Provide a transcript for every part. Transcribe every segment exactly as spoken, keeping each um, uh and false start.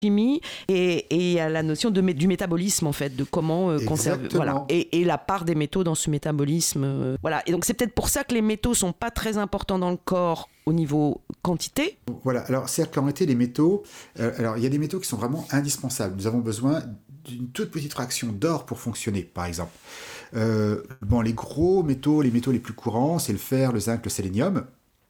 chimie et, et il y a la notion de, du métabolisme en fait, de comment euh, conserver, voilà, et, et la part des métaux dans ce métabolisme, euh, voilà. Et donc c'est peut-être pour ça que les métaux sont pas très importants dans le corps au niveau quantité. Voilà. Alors c'est-à-dire qu'en réalité les métaux, euh, alors il y a des métaux qui sont vraiment indispensables. Nous avons besoin d'une toute petite fraction d'or pour fonctionner, par exemple. Euh, bon, les gros métaux, les métaux les plus courants, c'est le fer, le zinc, le sélénium,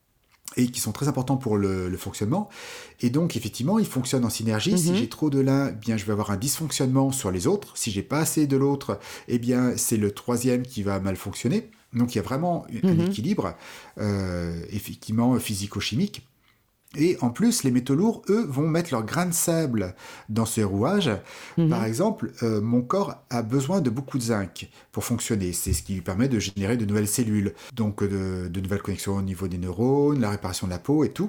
et qui sont très importants pour le, le fonctionnement. Et donc, effectivement, ils fonctionnent en synergie. Mm-hmm. Si j'ai trop de l'un, eh bien, je vais avoir un dysfonctionnement sur les autres. Si j'ai pas assez de l'autre, eh bien, c'est le troisième qui va mal fonctionner. Donc, il y a vraiment mm-hmm. un équilibre, euh, effectivement, physico-chimique. Et en plus, les métaux lourds, eux, vont mettre leur grain de sable dans ce rouage. Mmh. Par exemple, euh, mon corps a besoin de beaucoup de zinc pour fonctionner. C'est ce qui lui permet de générer de nouvelles cellules, donc de, de nouvelles connexions au niveau des neurones, la réparation de la peau et tout.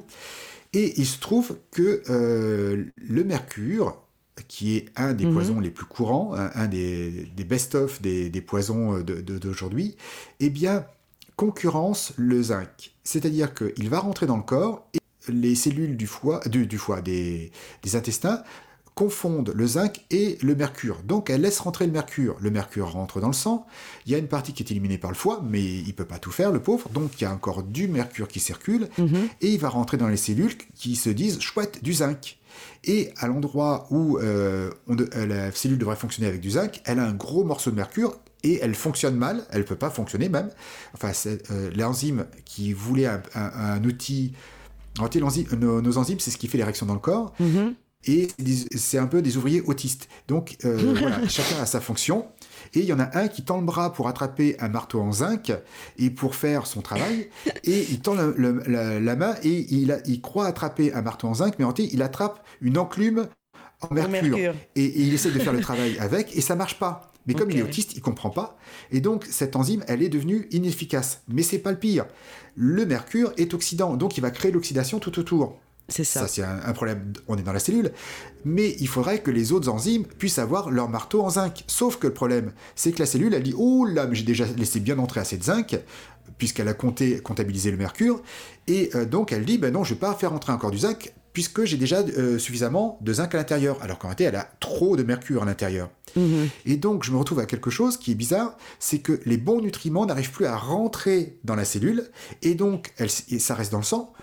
Et il se trouve que euh, le mercure, qui est un des mmh. poisons les plus courants, un, un des, des best-of des, des poisons de, de, d'aujourd'hui, eh bien, concurrence le zinc. C'est-à-dire qu'il va rentrer dans le corps et les cellules du foie, du, du foie des, des intestins confondent le zinc et le mercure. Donc, elles laissent rentrer le mercure. Le mercure rentre dans le sang. Il y a une partie qui est éliminée par le foie, mais il ne peut pas tout faire, le pauvre. Donc, il y a encore du mercure qui circule. Mm-hmm. Et il va rentrer dans les cellules qui se disent « chouette, du zinc ». Et à l'endroit où euh, on de, euh, la cellule devrait fonctionner avec du zinc, elle a un gros morceau de mercure et elle fonctionne mal. Elle ne peut pas fonctionner même. Enfin, c'est, euh, l'enzyme qui voulait un, un, un outil... En fait, nos, nos enzymes, c'est ce qui fait les réactions dans le corps. Mm-hmm. Et c'est un peu des ouvriers autistes. Donc, euh, voilà, chacun a sa fonction. Et il y en a un qui tend le bras pour attraper un marteau en zinc et pour faire son travail. Et il tend le, le, la, la main et il, a, il croit attraper un marteau en zinc, mais en réalité, il attrape une enclume en mercure. mercure. Et, et il essaie de faire le travail avec et ça marche pas. Mais comme okay. il est autiste, il comprend pas. Et donc, cette enzyme, elle est devenue inefficace. Mais c'est pas le pire. Le mercure est oxydant, donc il va créer l'oxydation tout autour. C'est ça. Ça, c'est un, un problème. On est dans la cellule. Mais il faudrait que les autres enzymes puissent avoir leur marteau en zinc. Sauf que le problème, c'est que la cellule, elle dit « Oh là, mais j'ai déjà laissé bien entrer assez de zinc », puisqu'elle a compté, comptabilisé le mercure. Et euh, donc, elle dit ben « Non, je ne vais pas faire entrer encore du zinc, puisque j'ai déjà euh, suffisamment de zinc à l'intérieur. » Alors qu'en réalité, elle a trop de mercure à l'intérieur. Mmh. Et donc, je me retrouve à quelque chose qui est bizarre, c'est que les bons nutriments n'arrivent plus à rentrer dans la cellule, et donc, elle, et ça reste dans le sang.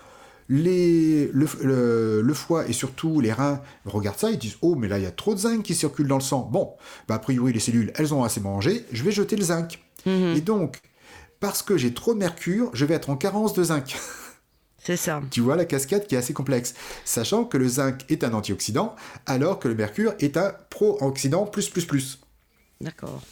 Les, le, le, le foie et surtout les reins regardent ça, ils disent « Oh, mais là, il y a trop de zinc qui circule dans le sang. Bon, bah, a priori, les cellules, elles ont assez mangé, je vais jeter le zinc. Mmh. » Et donc, parce que j'ai trop de mercure, je vais être en carence de zinc. C'est ça. Tu vois la cascade qui est assez complexe, sachant que le zinc est un antioxydant, alors que le mercure est un pro-oxydant plus plus plus. D'accord.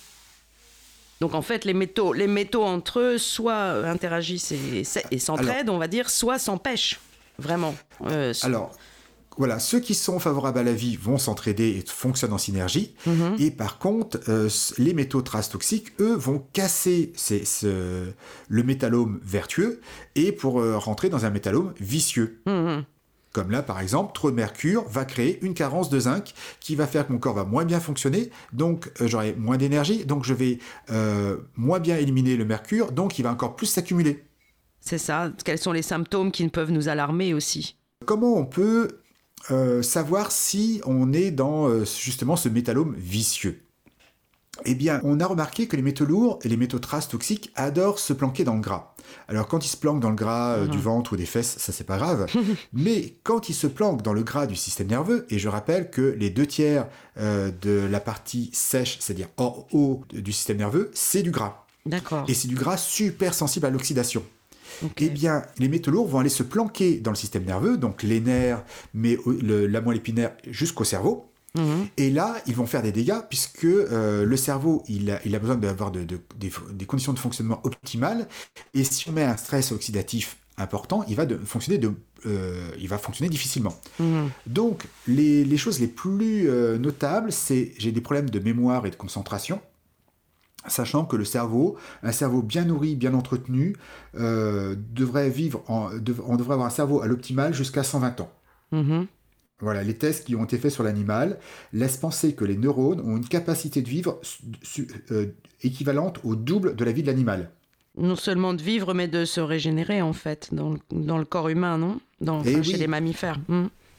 Donc en fait, les métaux, les métaux entre eux, soit interagissent et, et s'entraident, alors, on va dire, soit s'empêchent, vraiment. Euh, alors, voilà, ceux qui sont favorables à la vie vont s'entraider et fonctionnent en synergie. Mm-hmm. Et par contre, euh, les métaux traces toxiques, eux, vont casser ces, ce, le métallome vertueux et pour euh, rentrer dans un métallome vicieux. Mm-hmm. Comme là, par exemple, trop de mercure va créer une carence de zinc qui va faire que mon corps va moins bien fonctionner, donc euh, j'aurai moins d'énergie, donc je vais euh, moins bien éliminer le mercure, donc il va encore plus s'accumuler. C'est ça. Quels sont les symptômes qui peuvent nous alarmer aussi ? Comment on peut euh, savoir si on est dans euh, justement ce métallome vicieux ? Eh bien, on a remarqué que les métaux lourds et les métaux traces toxiques adorent se planquer dans le gras. Alors, quand ils se planquent dans le gras euh, mmh. du ventre ou des fesses, ça, c'est pas grave. Mais quand ils se planquent dans le gras du système nerveux, et je rappelle que les deux tiers euh, de la partie sèche, c'est-à-dire hors eau du système nerveux, c'est du gras. D'accord. Et c'est du gras super sensible à l'oxydation. Okay. Eh bien, les métaux lourds vont aller se planquer dans le système nerveux, donc les nerfs, mais le, la moelle épinière jusqu'au cerveau. Mmh. Et là, ils vont faire des dégâts puisque euh, le cerveau, il a, il a besoin d'avoir de, de, des, des conditions de fonctionnement optimales. Et si on met un stress oxydatif important, il va de, fonctionner, de, euh, il va fonctionner difficilement. Mmh. Donc, les, les choses les plus euh, notables, c'est j'ai des problèmes de mémoire et de concentration. Sachant que le cerveau, un cerveau bien nourri, bien entretenu, euh, devrait vivre, en, de, on devrait avoir un cerveau à l'optimal jusqu'à cent vingt ans. Mmh. Voilà, les tests qui ont été faits sur l'animal laissent penser que les neurones ont une capacité de vivre su, euh, équivalente au double de la vie de l'animal. Non seulement de vivre, mais de se régénérer, en fait, dans le, dans le corps humain, non dans, enfin, oui. Chez les mammifères. Mmh.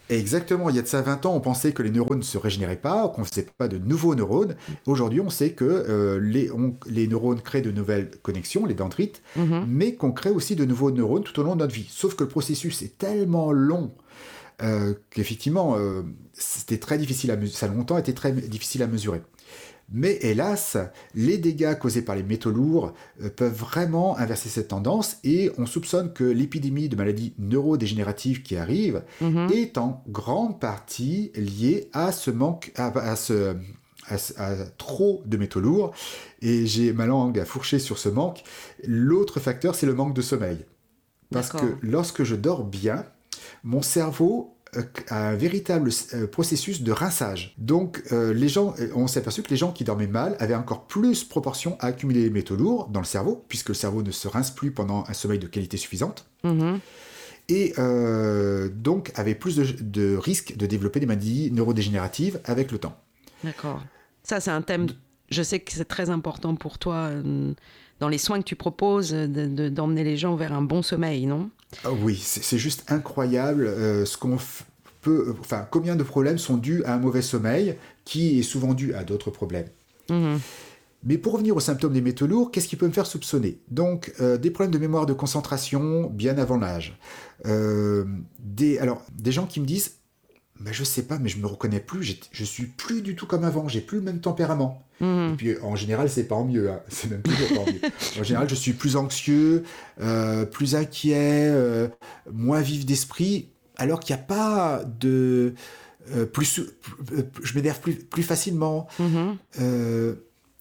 Exactement. Il y a de ça vingt ans, on pensait que les neurones ne se régénéraient pas, qu'on ne faisait pas de nouveaux neurones. Aujourd'hui, on sait que euh, les, on, les neurones créent de nouvelles connexions, les dendrites, mm-hmm. mais qu'on crée aussi de nouveaux neurones tout au long de notre vie. Sauf que le processus est tellement long euh, qu'effectivement, euh, c'était très difficile à mesurer. Ça a longtemps été très difficile à mesurer. Mais hélas, les dégâts causés par les métaux lourds euh, peuvent vraiment inverser cette tendance et on soupçonne que l'épidémie de maladies neurodégénératives qui arrive mm-hmm. est en grande partie liée à ce manque, à, à, ce, à, à trop de métaux lourds. Et j'ai ma langue à fourcher sur ce manque. L'autre facteur, c'est le manque de sommeil. Parce D'accord. que lorsque je dors bien, mon cerveau un véritable euh, processus de rinçage. Donc, euh, les gens, on s'est aperçu que les gens qui dormaient mal avaient encore plus proportion à accumuler les métaux lourds dans le cerveau, puisque le cerveau ne se rince plus pendant un sommeil de qualité suffisante. Mmh. Et euh, donc, avaient plus de, de risques de développer des maladies neurodégénératives avec le temps. D'accord. Ça, c'est un thème, je sais que c'est très important pour toi, euh, dans les soins que tu proposes, de, de, d'emmener les gens vers un bon sommeil, non ? Oh oui, c'est, c'est juste incroyable euh, ce qu'on f- peut, enfin, combien de problèmes sont dus à un mauvais sommeil, qui est souvent dû à d'autres problèmes. Mmh. Mais pour revenir aux symptômes des métaux lourds, qu'est-ce qui peut me faire soupçonner ? Donc, euh, des problèmes de mémoire de concentration bien avant l'âge. Euh, des, alors, des gens qui me disent, bah, je sais pas, mais je me reconnais plus, j'ai, je suis plus du tout comme avant, j'ai plus le même tempérament. Mmh. Et puis, en général, c'est pas en mieux, hein. C'est même toujours pas en mieux. En général, je suis plus anxieux, euh, plus inquiet, euh, moins vif d'esprit, alors qu'il n'y a pas de... Euh, plus, euh, je m'énerve plus, plus facilement. Mmh. Euh,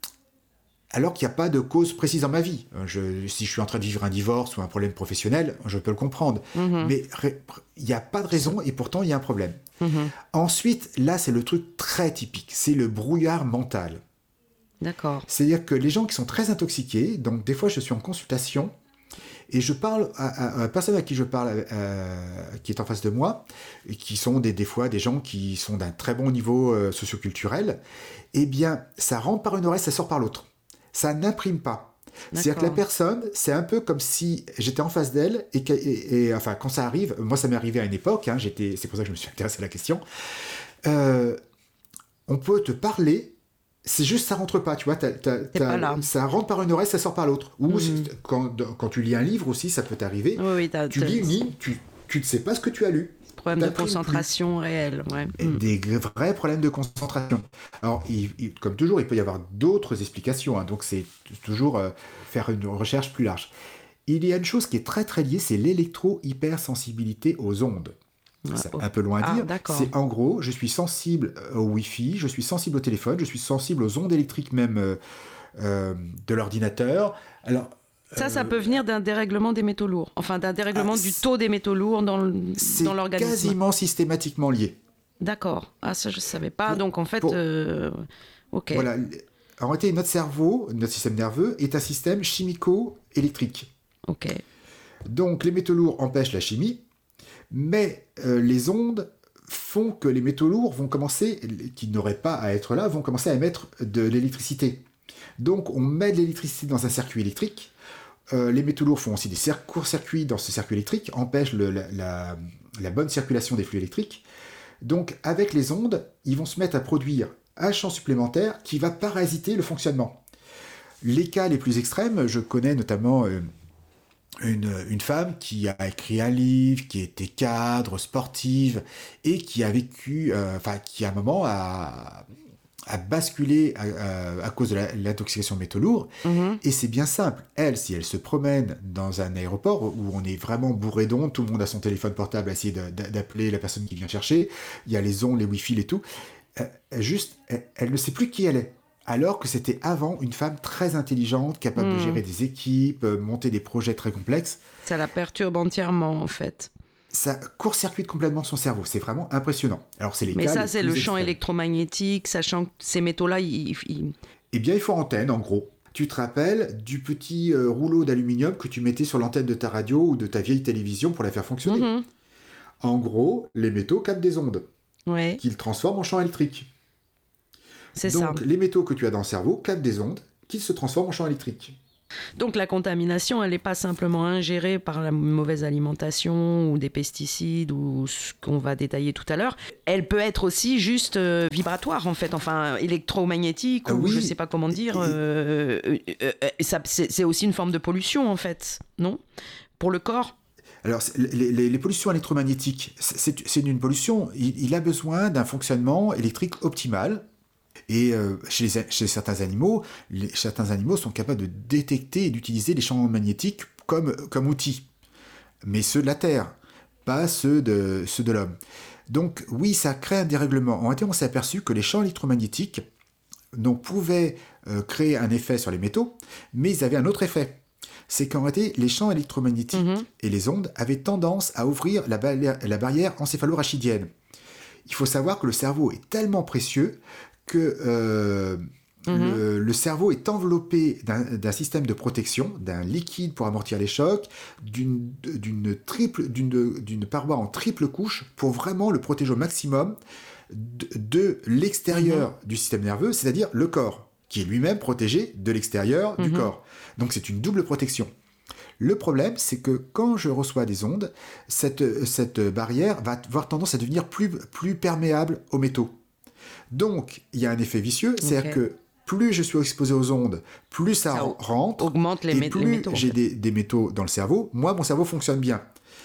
alors qu'il n'y a pas de cause précise dans ma vie. Je, si je suis en train de vivre un divorce ou un problème professionnel, je peux le comprendre. Mmh. Mais il n'y a pas de raison et pourtant il y a un problème. Mmh. Ensuite, là, c'est le truc très typique. C'est le brouillard mental. D'accord. C'est-à-dire que les gens qui sont très intoxiqués, donc des fois je suis en consultation et je parle à, à, à la personne à qui je parle, euh, qui est en face de moi, et qui sont des, des fois des gens qui sont d'un très bon niveau euh, socioculturel, eh bien ça rentre par une oreille, ça sort par l'autre. Ça n'imprime pas. D'accord. C'est-à-dire que la personne, c'est un peu comme si j'étais en face d'elle, et, et, et enfin quand ça arrive, moi ça m'est arrivé à une époque, hein, j'étais, c'est pour ça que je me suis intéressé à la question, euh, on peut te parler, c'est juste ça rentre pas, tu vois, t'as, t'as, t'as, ça rentre par une oreille, ça sort par l'autre. Ou mmh. quand, quand tu lis un livre aussi, ça peut t'arriver. Oui, oui, t'as, tu t'as... lis une ligne, tu, tu ne sais pas ce que tu as lu. Problème de concentration réel, ouais. Mmh. Des vrais problèmes de concentration. Alors, il, il, comme toujours, il peut y avoir d'autres explications, hein, donc c'est toujours euh, faire une recherche plus large. Il y a une chose qui est très très liée, c'est l'électro-hypersensibilité aux ondes. C'est un peu loin à dire. Ah, c'est en gros, je suis sensible au Wi-Fi, je suis sensible au téléphone, je suis sensible aux ondes électriques même euh, euh, de l'ordinateur. Alors, ça, euh, ça peut venir d'un dérèglement des métaux lourds. Enfin, d'un dérèglement ah, du taux des métaux lourds dans, le, dans l'organisme. C'est quasiment systématiquement lié. D'accord. Ah, ça, je ne savais pas. Pour, Donc, en fait, pour, euh, ok. Voilà. En réalité, notre cerveau, notre système nerveux, est un système chimico-électrique. Ok. Donc, les métaux lourds empêchent la chimie. Mais euh, les ondes font que les métaux lourds vont commencer, qui n'auraient pas à être là, vont commencer à émettre de l'électricité. Donc on met de l'électricité dans un circuit électrique. Euh, les métaux lourds font aussi des cir- courts-circuits dans ce circuit électrique, empêchent le, la, la, la bonne circulation des flux électriques. Donc avec les ondes, ils vont se mettre à produire un champ supplémentaire qui va parasiter le fonctionnement. Les cas les plus extrêmes, je connais notamment... Euh, Une, une femme qui a écrit un livre, qui était cadre, sportive, et qui a vécu, euh, enfin, qui à un moment a, a basculé à, à, à cause de la, l'intoxication aux métaux lourds. Mm-hmm. Et c'est bien simple. Elle, si elle se promène dans un aéroport où on est vraiment bourré d'ondes, tout le monde a son téléphone portable à essayer de, de, d'appeler la personne qui vient chercher, il y a les ondes, les Wi-Fi et tout, euh, juste, elle, elle ne sait plus qui elle est. Alors que c'était avant une femme très intelligente, capable mmh. de gérer des équipes, monter des projets très complexes. Ça la perturbe entièrement, en fait. Ça court-circuite complètement son cerveau. C'est vraiment impressionnant. Alors, c'est les Mais cas ça, les c'est plus le champ extrêmes. électromagnétique, sachant que ces métaux-là, ils... ils... Eh bien, il faut antenne, en gros. Tu te rappelles du petit euh, rouleau d'aluminium que tu mettais sur l'antenne de ta radio ou de ta vieille télévision pour la faire fonctionner. Mmh. En gros, les métaux captent des ondes ouais. qu'ils transforment en champ électrique. C'est Donc, ça. les métaux que tu as dans le cerveau captent des ondes qui se transforment en champ électrique. Donc la contamination, elle n'est pas simplement ingérée par la mauvaise alimentation ou des pesticides ou ce qu'on va détailler tout à l'heure. Elle peut être aussi juste euh, vibratoire en fait, enfin électromagnétique ah, ou oui. je ne sais pas comment dire. Euh, euh, euh, ça, c'est, c'est aussi une forme de pollution en fait, non ? Pour le corps ? Alors, les, les, les pollutions électromagnétiques, c'est, c'est une pollution. Il, il a besoin d'un fonctionnement électrique optimal. Et euh, chez, les, chez certains animaux, les, certains animaux sont capables de détecter et d'utiliser les champs magnétiques comme, comme outils. Mais ceux de la Terre, pas ceux de, ceux de l'homme. Donc oui, ça crée un dérèglement. En réalité, on s'est aperçu que les champs électromagnétiques donc, pouvaient euh, créer un effet sur les métaux, mais ils avaient un autre effet. C'est qu'en réalité, les champs électromagnétiques mmh. et les ondes avaient tendance à ouvrir la, ba- la barrière encéphalo-rachidienne. Il faut savoir que le cerveau est tellement précieux que euh, mmh. le, le cerveau est enveloppé d'un, d'un système de protection, d'un liquide pour amortir les chocs, d'une, d'une, triple, d'une, d'une paroi en triple couche pour vraiment le protéger au maximum de, de l'extérieur mmh. du système nerveux, c'est-à-dire le corps, qui est lui-même protégé de l'extérieur mmh. du corps. Donc c'est une double protection. Le problème, c'est que quand je reçois des ondes, cette, cette barrière va avoir tendance à devenir plus, plus perméable aux métaux. Donc, il y a un effet vicieux, okay. c'est-à-dire que plus je suis exposé aux ondes, plus ça, ça rentre, augmente les, et mé- plus les métaux, j'ai en fait. des, des métaux dans le cerveau, moi, mon cerveau fonctionne bien.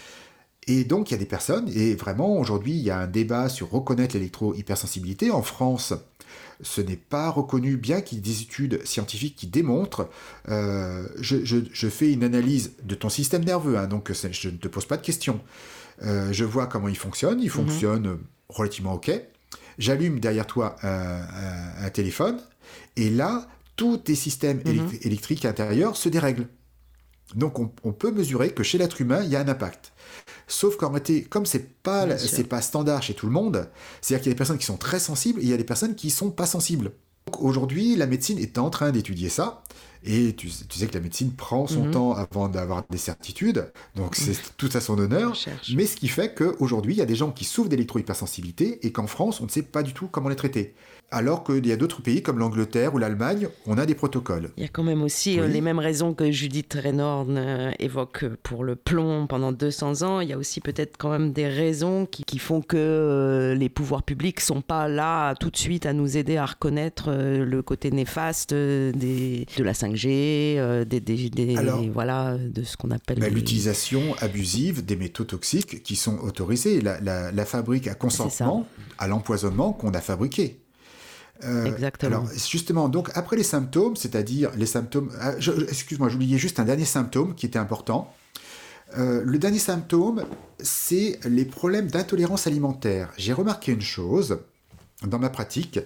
Et donc, il y a des personnes, et vraiment, aujourd'hui, il y a un débat sur reconnaître l'électro-hypersensibilité. En France, ce n'est pas reconnu, bien qu'il y ait des études scientifiques qui démontrent. Euh, je, je, je fais une analyse de ton système nerveux, hein, donc je ne te pose pas de questions. Euh, je vois comment il fonctionne, il fonctionne mm-hmm. relativement OK. J'allume derrière toi un, un, un téléphone, et là, tous tes systèmes mm-hmm. électri- électriques intérieurs se dérèglent. Donc, on, on peut mesurer que chez l'être humain, il y a un impact. Sauf qu'en réalité, comme c'est pas, la, c'est pas standard chez tout le monde, c'est-à-dire qu'il y a des personnes qui sont très sensibles et il y a des personnes qui sont pas sensibles. Donc, aujourd'hui, la médecine est en train d'étudier ça. Et tu, tu sais que la médecine prend son mm-hmm. temps avant d'avoir des certitudes, donc c'est mm-hmm. tout à son honneur. Mais ce qui fait qu'aujourd'hui, il y a des gens qui souffrent d'électro-hypersensibilité et qu'en France, on ne sait pas du tout comment les traiter. Alors qu'il y a d'autres pays comme l'Angleterre ou l'Allemagne, on a des protocoles. Il y a quand même aussi oui. euh, les mêmes raisons que Judith Reinhorn euh, évoque pour le plomb pendant deux cents ans. Il y a aussi peut-être quand même des raisons qui, qui font que euh, les pouvoirs publics ne sont pas là tout de suite à nous aider à reconnaître euh, le côté néfaste euh, des, de la cinq G, euh, des, des, des, Alors, voilà, de ce qu'on appelle... Bah, les... L'utilisation abusive des métaux toxiques qui sont autorisés. La, la, la fabrique à consentement, à l'empoisonnement qu'on a fabriqué. Euh, Exactement. Alors, justement, donc, après les symptômes, c'est-à-dire les symptômes... Euh, je, excuse-moi, j'oubliais juste un dernier symptôme qui était important. Euh, le dernier symptôme, c'est les problèmes d'intolérance alimentaire. J'ai remarqué une chose dans ma pratique,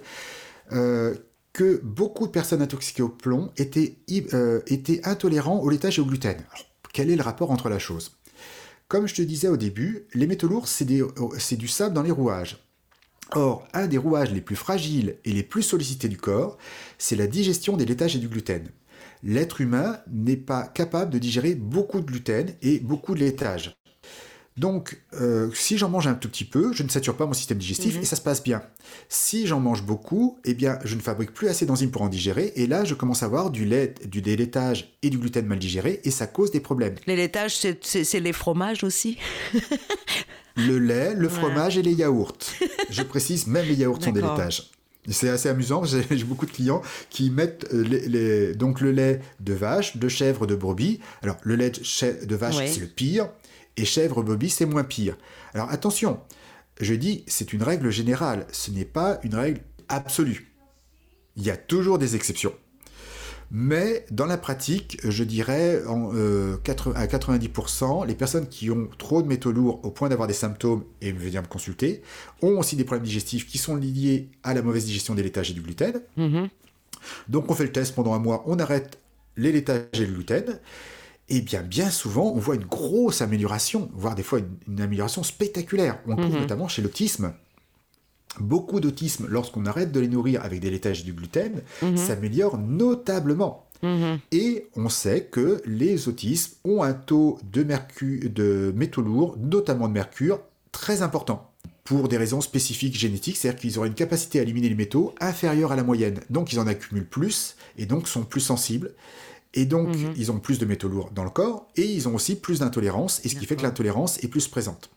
euh, que beaucoup de personnes intoxiquées au plomb étaient, euh, étaient intolérants au laitage et au gluten. Alors, quel est le rapport entre la chose ? Comme je te disais au début, les métaux lourds, c'est, des, c'est du sable dans les rouages. Or, un des rouages les plus fragiles et les plus sollicités du corps, c'est la digestion des laitages et du gluten. L'être humain n'est pas capable de digérer beaucoup de gluten et beaucoup de laitage. Donc, euh, si j'en mange un tout petit peu, je ne sature pas mon système digestif mmh. et ça se passe bien. Si j'en mange beaucoup, eh bien, je ne fabrique plus assez d'enzymes pour en digérer et là, je commence à avoir du lait, du laitage et du gluten mal digéré et ça cause des problèmes. Les laitages, c'est, c'est, c'est les fromages aussi ? Le lait, le fromage ouais. et les yaourts. Je précise, même les yaourts D'accord. sont des laitages. C'est assez amusant, j'ai, j'ai beaucoup de clients qui mettent les, les, donc le lait de vache, de chèvre, de brebis. Alors, le lait de vache, ouais. c'est le pire. Et chèvre, brebis, c'est moins pire. Alors attention, je dis, c'est une règle générale, ce n'est pas une règle absolue. Il y a toujours des exceptions. Mais dans la pratique, je dirais en, euh, à quatre-vingt-dix pour cent, les personnes qui ont trop de métaux lourds au point d'avoir des symptômes et venir me consulter, ont aussi des problèmes digestifs qui sont liés à la mauvaise digestion des laitages et du gluten. Mmh. Donc on fait le test pendant un mois, on arrête les laitages et le gluten. Et bien, bien souvent, on voit une grosse amélioration, voire des fois une, une amélioration spectaculaire. On le trouve mmh. notamment chez l'autisme. Beaucoup d'autisme, lorsqu'on arrête de les nourrir avec des laitages et du gluten, mmh. s'améliore notablement. Mmh. Et on sait que les autismes ont un taux de, mercure, de métaux lourds, notamment de mercure, très important. Pour des raisons spécifiques génétiques, c'est-à-dire qu'ils auraient une capacité à éliminer les métaux inférieure à la moyenne. Donc ils en accumulent plus, et donc sont plus sensibles. Et donc, Mhm. ils ont plus de métaux lourds dans le corps et ils ont aussi plus d'intolérance, et ce qui fait que l'intolérance est plus présente.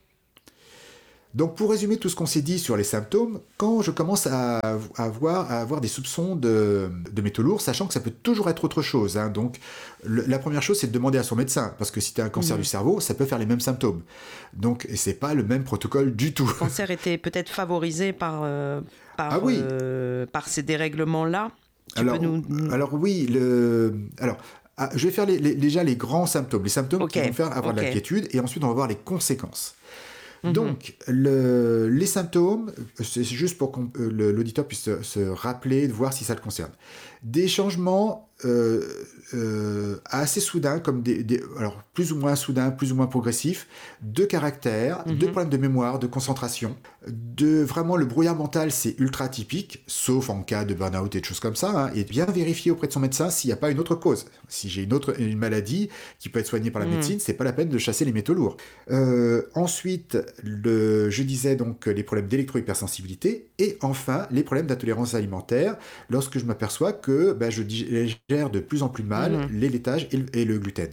Donc, pour résumer tout ce qu'on s'est dit sur les symptômes, quand je commence à, à, avoir, à avoir des soupçons de, de métaux lourds, sachant que ça peut toujours être autre chose, hein, donc le, la première chose, c'est de demander à son médecin, parce que si tu as un cancer mmh. du cerveau, ça peut faire les mêmes symptômes. Donc, et c'est pas le même protocole du tout. Le cancer était peut-être favorisé par, euh, par, ah oui. euh, par ces dérèglements-là. Tu alors, peux nous... alors oui, le... alors, ah, je vais faire les, les, déjà les grands symptômes, les symptômes okay. qui vont faire avoir okay. de l'inquiétude, et ensuite on va voir les conséquences. Donc, mm-hmm. le, les symptômes, c'est juste pour que euh, l'auditeur puisse se, se rappeler, de voir si ça le concerne. Des changements euh, euh, assez soudains, comme des, des, alors plus ou moins soudains, plus ou moins progressifs, de caractère, mm-hmm. de problèmes de mémoire, de concentration, de vraiment le brouillard mental, c'est ultra typique, sauf en cas de burn-out et de choses comme ça, hein, et bien vérifier auprès de son médecin s'il n'y a pas une autre cause. Si j'ai une autre une maladie qui peut être soignée par la mm-hmm. médecine, c'est pas la peine de chasser les métaux lourds. Euh, ensuite, le, je disais donc les problèmes d'électro-hypersensibilité, et enfin les problèmes d'intolérance alimentaire, lorsque je m'aperçois que ben, je digère de plus en plus mal mmh. les laitages et le, et le gluten.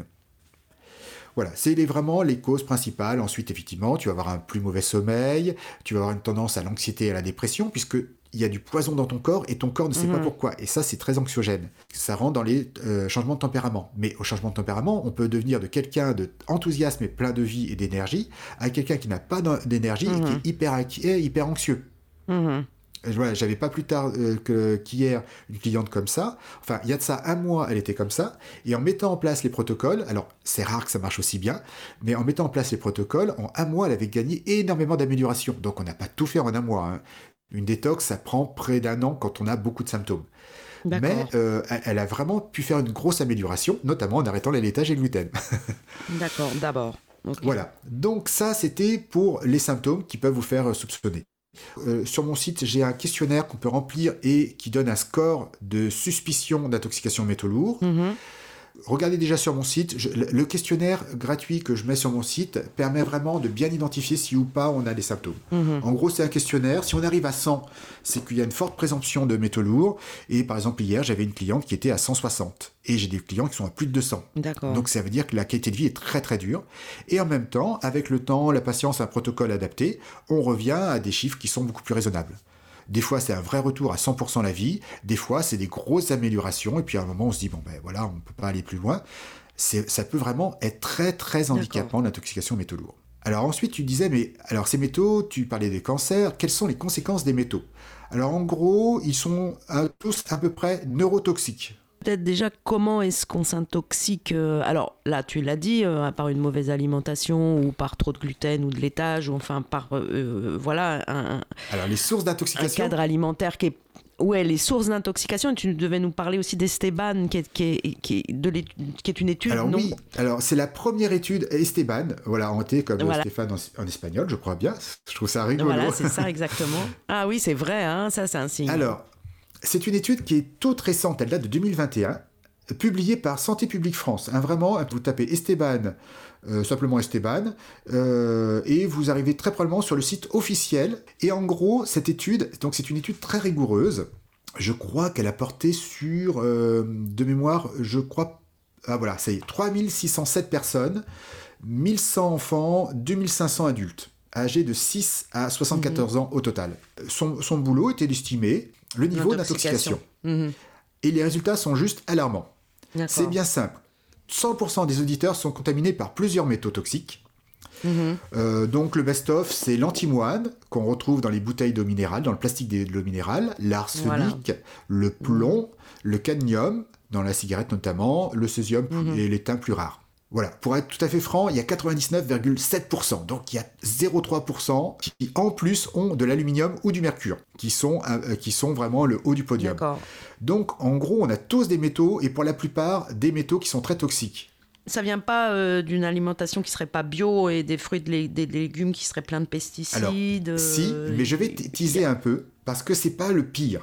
Voilà, c'est les, vraiment les causes principales. Ensuite, effectivement, tu vas avoir un plus mauvais sommeil, tu vas avoir une tendance à l'anxiété et à la dépression, puisqu'il y a du poison dans ton corps et ton corps ne sait mmh. pas pourquoi. Et ça, c'est très anxiogène. Ça rentre dans les euh, changements de tempérament. Mais au changement de tempérament, on peut devenir de quelqu'un d'enthousiasme et plein de vie et d'énergie à quelqu'un qui n'a pas d'énergie mmh. et qui est hyper inquiet, hyper anxieux. Mmh. Voilà, j'avais pas plus tard euh, que, qu'hier une cliente comme ça. Enfin, il y a de ça un mois, elle était comme ça. Et en mettant en place les protocoles, alors c'est rare que ça marche aussi bien, mais en mettant en place les protocoles, en un mois, elle avait gagné énormément d'amélioration. Donc on n'a pas tout fait en un mois. Hein. Une détox, ça prend près d'un an quand on a beaucoup de symptômes. D'accord. Mais euh, elle a vraiment pu faire une grosse amélioration, notamment en arrêtant les laitages et le gluten. D'accord, d'abord. Okay. Voilà. Donc ça, c'était pour les symptômes qui peuvent vous faire soupçonner. Euh, sur mon site, j'ai un questionnaire qu'on peut remplir et qui donne un score de suspicion d'intoxication aux métaux lourds. Mmh. Regardez déjà sur mon site, je, le questionnaire gratuit que je mets sur mon site permet vraiment de bien identifier si ou pas on a des symptômes. Mmh. En gros, c'est un questionnaire. Si on arrive à cent, c'est qu'il y a une forte présomption de métaux lourds. Et par exemple, hier, j'avais une cliente qui était à cent soixante. Et j'ai des clients qui sont à plus de deux cents. D'accord. Donc ça veut dire que la qualité de vie est très très dure. Et en même temps, avec le temps, la patience, un protocole adapté, on revient à des chiffres qui sont beaucoup plus raisonnables. Des fois, c'est un vrai retour à cent pour cent la vie. Des fois, c'est des grosses améliorations. Et puis, à un moment, on se dit, bon, ben voilà, on ne peut pas aller plus loin. C'est, ça peut vraiment être très, très handicapant, l'intoxication aux métaux lourds. Alors ensuite, tu disais, mais alors ces métaux, tu parlais des cancers. Quelles sont les conséquences des métaux ? Alors, en gros, ils sont euh, tous à peu près neurotoxiques. Peut-être déjà, comment est-ce qu'on s'intoxique ? Alors là, tu l'as dit, euh, par une mauvaise alimentation ou par trop de gluten ou de laitage, ou enfin par, euh, voilà, un, Alors, les sources d'intoxication. Un cadre alimentaire qui est... Ouais, les sources d'intoxication. Et tu devais nous parler aussi d'Esteban, qui est, qui est, qui est, de qui est une étude, alors, non ? Oui, alors c'est la première étude Esteban, voilà, hanté comme voilà. Stéphane en, en espagnol, je crois bien. Je trouve ça rigolo. Voilà, c'est ça exactement. Ah oui, c'est vrai, hein, ça c'est un signe. Alors, c'est une étude qui est toute récente, elle date de deux mille vingt et un, publiée par Santé publique France. Hein, vraiment, vous tapez Esteban, euh, simplement Esteban, euh, et vous arrivez très probablement sur le site officiel. Et en gros, cette étude, donc c'est une étude très rigoureuse. Je crois qu'elle a porté sur, euh, de mémoire, je crois, ah voilà, ça y est, trois mille six cent sept personnes, mille cent enfants, deux mille cinq cents adultes, âgés de six à soixante-quatorze mmh. ans au total. Son, son boulot était d'estimer le niveau d'intoxication. Mmh. Et les résultats sont juste alarmants. D'accord. C'est bien simple. cent pour cent des auditeurs sont contaminés par plusieurs métaux toxiques. Mmh. Euh, donc le best-of, c'est l'antimoine, qu'on retrouve dans les bouteilles d'eau minérale, dans le plastique de l'eau minérale, l'arsenic, voilà. le plomb, mmh. le cadmium, dans la cigarette notamment, le césium mmh. et l'étain plus rare. Voilà, pour être tout à fait franc, il y a quatre-vingt-dix-neuf virgule sept pour cent, donc il y a zéro virgule trois pour cent qui en plus ont de l'aluminium ou du mercure, qui sont, euh, qui sont vraiment le haut du podium. D'accord. Donc en gros, on a tous des métaux, et pour la plupart, des métaux qui sont très toxiques. Ça vient pas euh, d'une alimentation qui serait pas bio et des fruits, de lé- des légumes qui seraient pleins de pesticides. Alors, euh, si, mais je vais t- teaser un peu, parce que c'est pas le pire.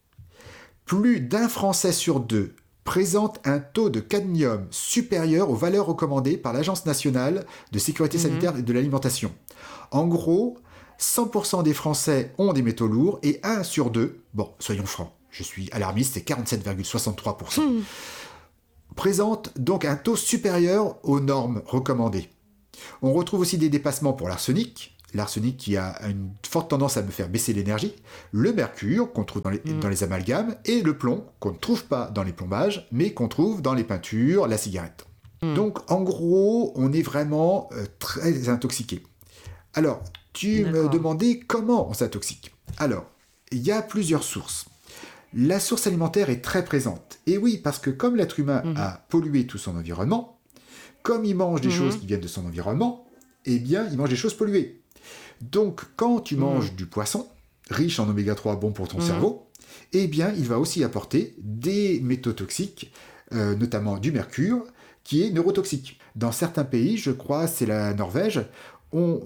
Plus d'un Français sur deux présente un taux de cadmium supérieur aux valeurs recommandées par l'Agence nationale de sécurité sanitaire mmh. et de l'alimentation. En gros, cent pour cent des Français ont des métaux lourds et un sur deux, bon, soyons francs, je suis alarmiste, c'est quarante-sept virgule soixante-trois pour cent. Mmh. présentent donc un taux supérieur aux normes recommandées. On retrouve aussi des dépassements pour l'arsenic, l'arsenic qui a une forte tendance à me faire baisser l'énergie, le mercure qu'on trouve dans les, mmh. dans les amalgames, et le plomb qu'on ne trouve pas dans les plombages, mais qu'on trouve dans les peintures, la cigarette. Mmh. Donc en gros, on est vraiment euh, très intoxiqué. Alors, tu D'accord. me demandais comment on s'intoxique. Alors, il y a plusieurs sources. La source alimentaire est très présente. Et oui, parce que comme l'être humain mmh. a pollué tout son environnement, comme il mange des mmh. choses qui viennent de son environnement, eh bien, il mange des choses polluées. Donc, quand tu manges mmh. du poisson, riche en oméga trois, bon pour ton mmh. cerveau, eh bien, il va aussi apporter des métaux toxiques, euh, notamment du mercure, qui est neurotoxique. Dans certains pays, je crois, c'est la Norvège, on,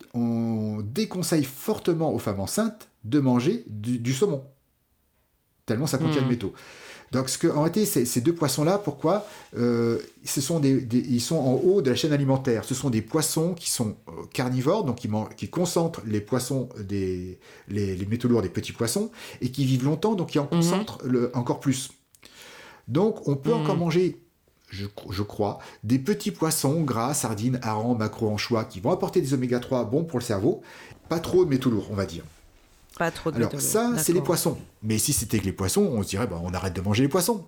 on déconseille fortement aux femmes enceintes de manger du, du saumon, tellement ça contient mmh. de métaux. Donc, ce que, en réalité, ces, ces deux poissons-là, pourquoi euh, ce sont des, des, ils sont en haut de la chaîne alimentaire. Ce sont des poissons qui sont euh, carnivores, donc qui, man- qui concentrent les poissons, des, les, les métaux lourds des petits poissons, et qui vivent longtemps, donc qui en concentrent mmh. le, encore plus. Donc, on peut mmh. encore manger, je, je crois, des petits poissons gras, sardines, harengs, maquereaux, anchois, qui vont apporter des oméga trois bons pour le cerveau, pas trop de métaux lourds, on va dire. Pas trop de Alors ça, D'accord. c'est les poissons. Mais si c'était que les poissons, on se dirait, bah, on arrête de manger les poissons.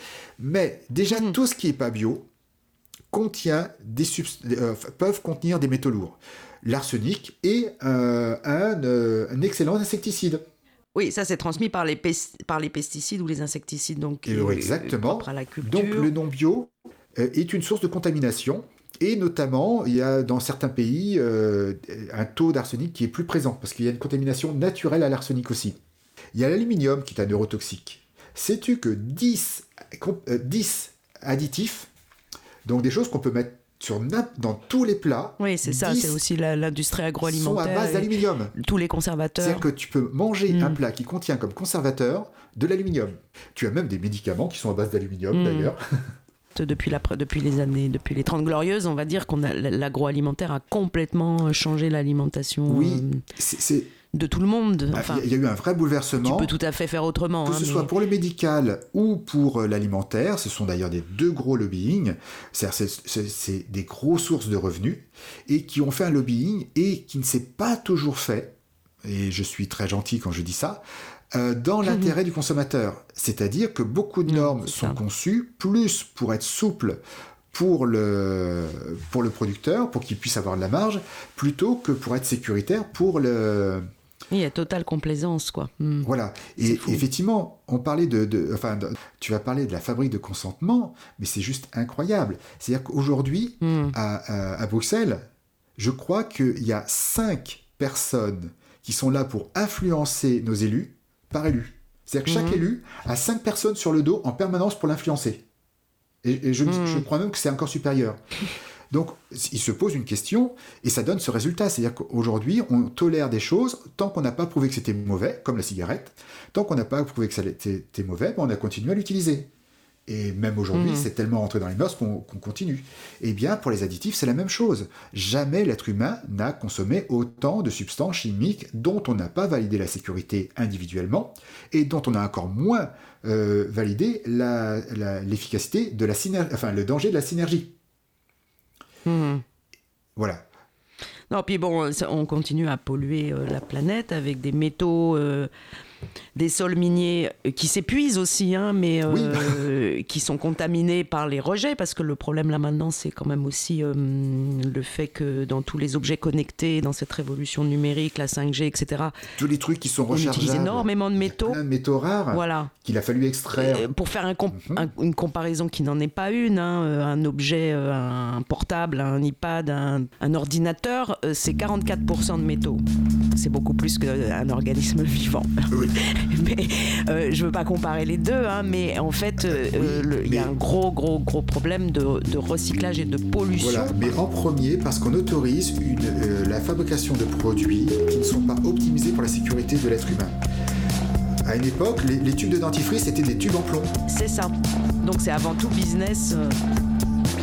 Mais déjà, mmh. tout ce qui n'est pas bio contient des subst- euh, peuvent contenir des métaux lourds. L'arsenic est euh, un, euh, un excellent insecticide. Oui, ça c'est transmis par les, pes- par les pesticides ou les insecticides. Donc, Et euh, exactement. À la culture. Donc le non bio euh, est une source de contamination. Et notamment, il y a dans certains pays euh, un taux d'arsenic qui est plus présent, parce qu'il y a une contamination naturelle à l'arsenic aussi. Il y a l'aluminium qui est un neurotoxique. Sais-tu que dix, euh, dix additifs, donc des choses qu'on peut mettre sur, dans tous les plats, oui, c'est ça, c'est aussi la, l'industrie agroalimentaire. Sont à base d'aluminium. Tous les conservateurs. C'est-à-dire que tu peux manger mmh. un plat qui contient comme conservateur de l'aluminium. Tu as même des médicaments qui sont à base d'aluminium mmh. d'ailleurs. Depuis, la, depuis les années, depuis les trente glorieuses, on va dire qu'on a l'agroalimentaire a complètement changé l'alimentation oui, euh, c'est, c'est... de tout le monde. Enfin, il y a eu un vrai bouleversement. Tu peux tout à fait faire autrement. Que hein, ce mais... soit pour le médical ou pour l'alimentaire, ce sont d'ailleurs des deux gros lobbying. C'est, c'est, c'est, c'est des grosses sources de revenus et qui ont fait un lobbying et qui ne s'est pas toujours fait. Et je suis très gentil quand je dis ça. Euh, dans l'intérêt mmh. du consommateur. C'est-à-dire que beaucoup de normes mmh, sont ça. conçues plus pour être souples pour le, pour le producteur, pour qu'il puisse avoir de la marge, plutôt que pour être sécuritaire pour le... Il y a totale complaisance, quoi. Mmh. Voilà. Et effectivement, on parlait de, de, enfin, de... Tu vas parler de la fabrique de consentement, mais c'est juste incroyable. C'est-à-dire qu'aujourd'hui, mmh. à, à, à Bruxelles, je crois qu'il y a cinq personnes qui sont là pour influencer nos élus, par élu. C'est-à-dire que chaque mmh. élu a cinq personnes sur le dos en permanence pour l'influencer. Et, et je, mmh. je crois même que c'est encore supérieur. Donc, il se pose une question et ça donne ce résultat. C'est-à-dire qu'aujourd'hui, on tolère des choses tant qu'on n'a pas prouvé que c'était mauvais, comme la cigarette. Tant qu'on n'a pas prouvé que ça était mauvais, ben on a continué à l'utiliser. Et même aujourd'hui, mmh. c'est tellement rentré dans les mœurs qu'on, qu'on continue. Eh bien, pour les additifs, c'est la même chose. Jamais l'être humain n'a consommé autant de substances chimiques dont on n'a pas validé la sécurité individuellement et dont on a encore moins euh, validé la, la, l'efficacité de la synergie, enfin le danger de la synergie. Mmh. Voilà. Non, puis bon, on continue à polluer euh, la planète avec des métaux, euh, des sols miniers qui s'épuisent aussi, hein, mais euh, oui. qui sont contaminés par les rejets, parce que le problème là maintenant, c'est quand même aussi euh, le fait que dans tous les objets connectés, dans cette révolution numérique, la cinq G, et cetera, tous les trucs qui sont rechargeables, on utilise énormément de métaux. Plein de métaux rares voilà. qu'il a fallu extraire. Et pour faire un comp- mm-hmm. un, une comparaison qui n'en est pas une, hein, un objet, un portable, un iPad, un, un ordinateur, c'est quarante-quatre pour cent de métaux. C'est beaucoup plus qu'un organisme vivant. Oui. mais euh, je veux pas comparer les deux, hein, mais en fait, euh, oui, il mais... y a un gros, gros, gros problème de, de recyclage et de pollution. Voilà, mais en premier, parce qu'on autorise une, euh, la fabrication de produits qui ne sont pas optimisés pour la sécurité de l'être humain. À une époque, les, les tubes de dentifrice étaient des tubes en plomb. C'est ça. Donc c'est avant tout business. Euh...